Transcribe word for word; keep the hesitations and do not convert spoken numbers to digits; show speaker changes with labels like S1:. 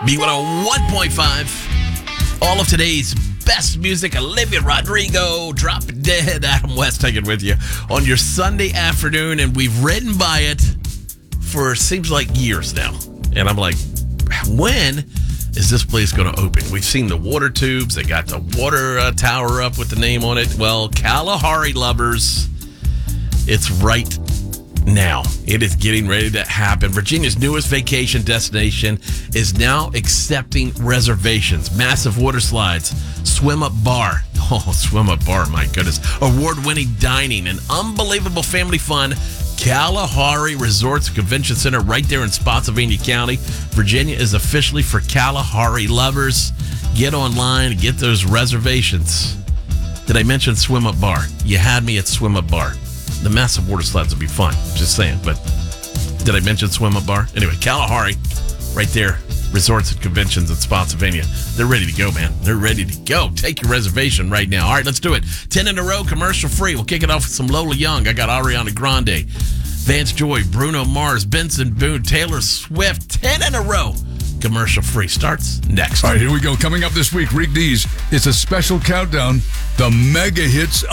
S1: B one oh one point five. All of today's best music. Olivia Rodrigo, Drop It Dead. Adam West taking with you on your Sunday afternoon. And we've ridden by it for seems like years now. And I'm like, when is this place going to open? We've seen the water tubes. They got the water uh, tower up with the name on it. Well, Kalahari lovers, it's right now. It is getting ready to happen. Virginia's newest vacation destination is now accepting reservations. Massive water slides, swim-up bar. Oh, swim-up bar, my goodness. Award-winning dining and unbelievable family fun. Kalahari Resorts Convention Center right there in Spotsylvania County. Virginia is officially for Kalahari lovers. Get online and get those reservations. Did I mention swim-up bar? You had me at swim-up bar. The massive water slides will be fun. Just saying. But did I mention swim-up bar? Anyway, Kalahari right there. Resorts and conventions in Spotsylvania. They're ready to go, man. They're ready to go. Take your reservation right now. All right, let's do it. ten in a row, commercial free. We'll kick it off with some Lola Young. I got Ariana Grande, Vance Joy, Bruno Mars, Benson Boone, Taylor Swift. ten in a row, commercial free. Starts next.
S2: All right, here we go. Coming up this week, Rick Dees. It's a special countdown. The mega hits